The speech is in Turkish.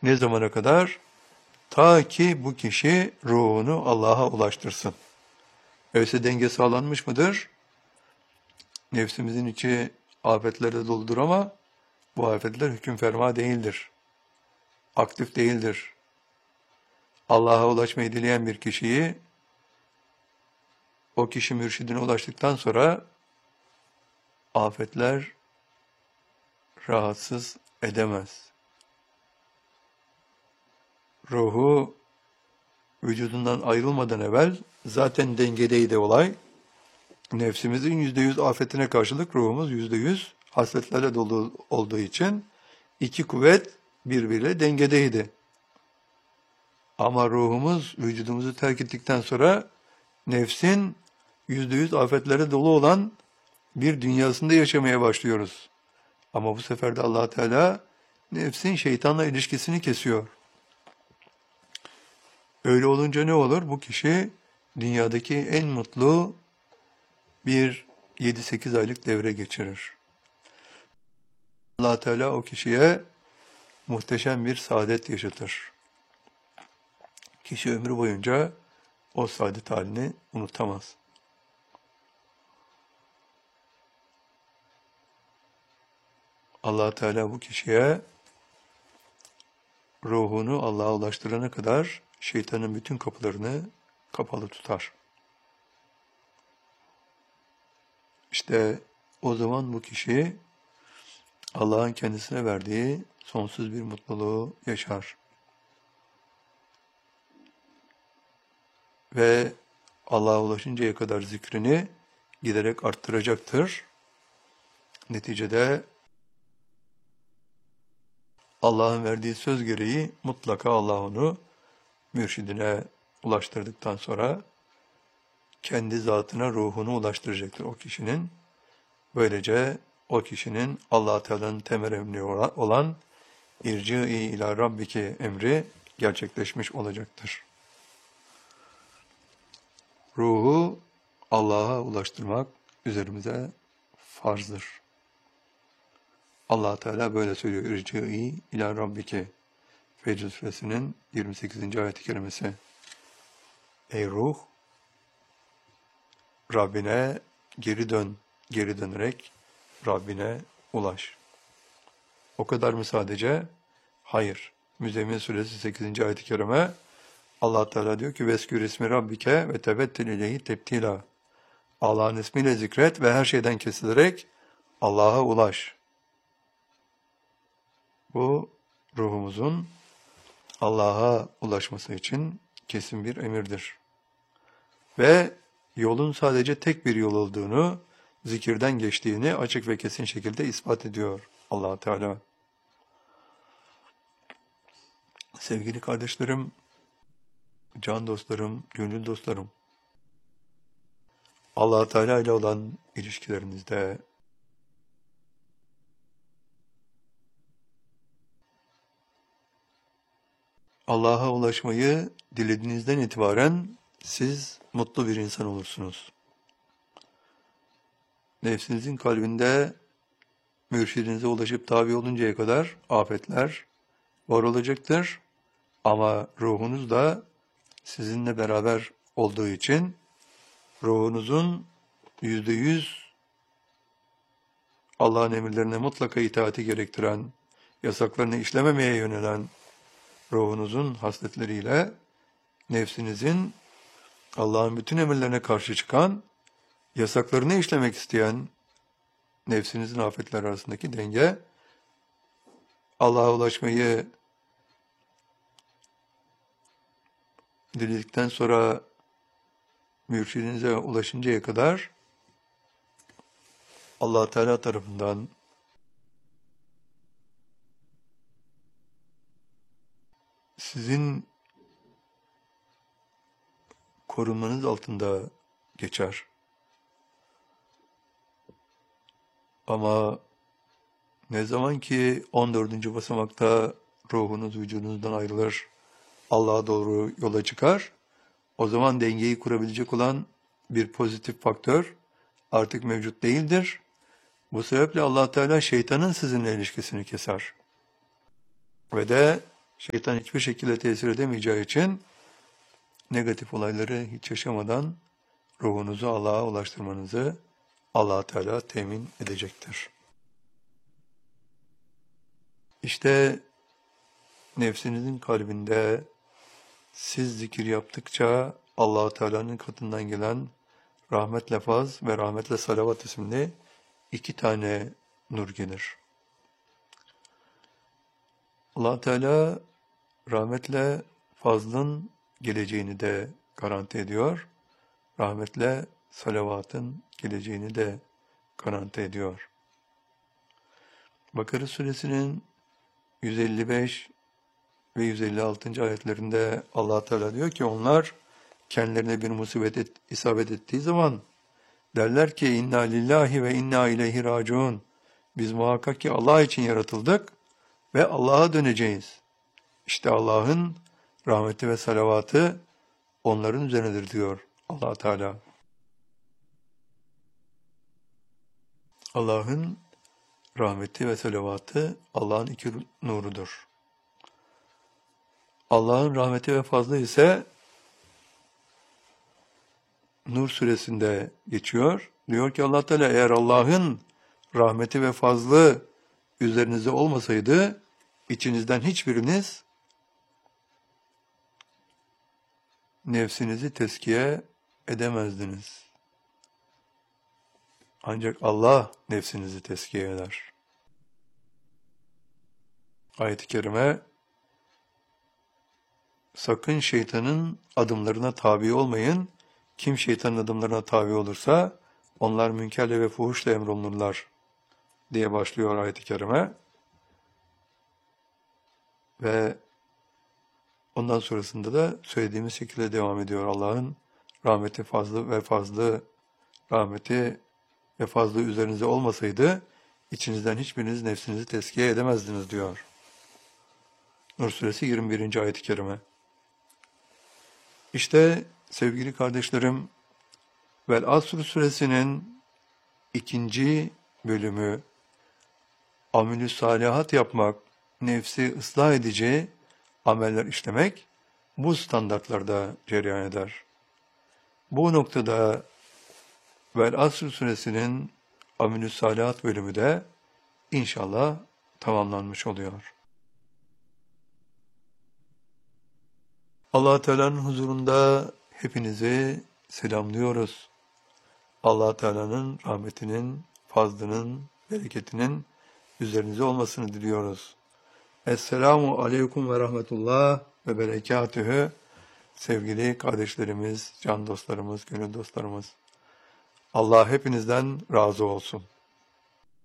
Ne zamana kadar? Ta ki bu kişi ruhunu Allah'a ulaştırsın. Öyleyse denge sağlanmış mıdır? Nefsimizin içi afetlerle doludur ama bu afetler hüküm ferma değildir. Aktif değildir. Allah'a ulaşmayı dileyen bir kişiyi, o kişi mürşidine ulaştıktan sonra afetler rahatsız edemez. Ruhu vücudundan ayrılmadan evvel zaten dengedeydi olay. Nefsimizin %100 afetine karşılık ruhumuz %100 hasletlerle dolu olduğu için iki kuvvet birbiriyle dengedeydi. Ama ruhumuz vücudumuzu terk ettikten sonra nefsin %100 afetlere dolu olan bir dünyasında yaşamaya başlıyoruz. Ama bu sefer de Allah Teala nefsin şeytanla ilişkisini kesiyor. Öyle olunca ne olur? Bu kişi dünyadaki en mutlu bir 7-8 aylık devre geçirir. Allah Teala o kişiye muhteşem bir saadet yaşatır. Kişi ömrü boyunca o saadet halini unutamaz. Allah Teala bu kişiye ruhunu Allah'a ulaştırana kadar şeytanın bütün kapılarını kapalı tutar. İşte o zaman bu kişi Allah'ın kendisine verdiği sonsuz bir mutluluğu yaşar. Ve Allah'a ulaşıncaya kadar zikrini giderek arttıracaktır. Neticede Allah'ın verdiği söz gereği mutlaka Allah onu mürşidine ulaştırdıktan sonra kendi zatına ruhunu ulaştıracaktır o kişinin. Böylece o kişinin Allah Teala'nın temel emri olan İrci'i ila Rabbike emri gerçekleşmiş olacaktır. Ruhu Allah'a ulaştırmak üzerimize farzdır. Allah Teala böyle söylüyor. İrci'i ila Rabbike. Fecr suresinin 28. ayet-i kerimesi. Ey ruh, Rabbine geri dön, geri dönerek Rabbine ulaş. O kadar mı sadece? Hayır. Müzzemmil suresi 8. ayet-i kerime Allah Teala diyor ki veskür ismi Rabbike ve tebettel ileyhi tebtila. Allah'ın ismiyle zikret ve her şeyden kesilerek Allah'a ulaş. Bu ruhumuzun Allah'a ulaşması için kesin bir emirdir. Ve yolun sadece tek bir yol olduğunu, zikirden geçtiğini açık ve kesin şekilde ispat ediyor Allah Teala. Sevgili kardeşlerim, can dostlarım, gönül dostlarım, Allah Teala ile olan ilişkilerinizde Allah'a ulaşmayı dilediğinizden itibaren siz mutlu bir insan olursunuz. Nefsinizin kalbinde mürşidinize ulaşıp tabi oluncaya kadar afetler var olacaktır. Ama ruhunuz da sizinle beraber olduğu için ruhunuzun %100 Allah'ın emirlerine mutlaka itaati gerektiren, yasaklarını işlememeye yönelen ruhunuzun hasletleriyle nefsinizin Allah'ın bütün emirlerine karşı çıkan, yasaklarını işlemek isteyen nefsinizin afetler arasındaki denge, Allah'a ulaşmayı diledikten sonra mürşidinize ulaşıncaya kadar Allah Teala tarafından sizin korunmanız altında geçer. Ama ne zaman ki 14. basamakta ruhunuz vücudunuzdan ayrılır, Allah'a doğru yola çıkar, o zaman dengeyi kurabilecek olan bir pozitif faktör artık mevcut değildir. Bu sebeple Allah Teala şeytanın sizinle ilişkisini keser. Ve de Şeytan hiçbir şekilde tesir edemeyeceği için negatif olayları hiç yaşamadan ruhunuzu Allah'a ulaştırmanızı Allah Teala temin edecektir. İşte nefsinizin kalbinde siz zikir yaptıkça Allah Teala'nın katından gelen rahmetle faz ve rahmetle salavat isimli 2 tane nur gelir. Allah Teala rahmetle fazlın geleceğini de garanti ediyor. Rahmetle salavatın geleceğini de garanti ediyor. Bakara suresinin 155 ve 156. ayetlerinde Allah Teala diyor ki onlar kendilerine bir musibet isabet ettiği zaman derler ki inna lillahi ve inna ileyhi raciun. Biz muhakkak ki Allah için yaratıldık ve Allah'a döneceğiz. İşte Allah'ın rahmeti ve salavatı onların üzerinedir diyor Allah Teala. Allah'ın rahmeti ve salavatı Allah'ın 2 nurudur. Allah'ın rahmeti ve fazlı ise Nur suresinde geçiyor. Diyor ki Allah Teala eğer Allah'ın rahmeti ve fazlı üzerinize olmasaydı içinizden hiçbiriniz nefsinizi tezkiye edemezdiniz. Ancak Allah nefsinizi tezkiye eder. Ayet-i kerime sakın şeytanın adımlarına tabi olmayın. Kim şeytanın adımlarına tabi olursa onlar münkerle ve fuhuşla emrolunurlar diye başlıyor ayet-i kerime. Ve ondan sonrasında da söylediğimiz şekilde devam ediyor. Allah'ın rahmeti rahmeti ve fazlı üzerinize olmasaydı içinizden hiçbiriniz nefsinizi tezkiye edemezdiniz diyor. Nur suresi 21. ayet-i kerime. İşte sevgili kardeşlerim, Vel Asr suresinin 2. bölümü amel-i salihat yapmak, nefsi ıslah edici ameller işlemek bu standartlarda cereyan eder. Bu noktada Vel Asr suresinin amel-i salihat bölümü de inşallah tamamlanmış oluyor. Allah Teala'nın huzurunda hepinizi selamlıyoruz. Allah Teala'nın rahmetinin, fazlının, bereketinin üzerinize olmasını diliyoruz. Esselamu aleyküm ve rahmetullah ve berekatühü. Sevgili kardeşlerimiz, can dostlarımız, gönül dostlarımız. Allah hepinizden razı olsun.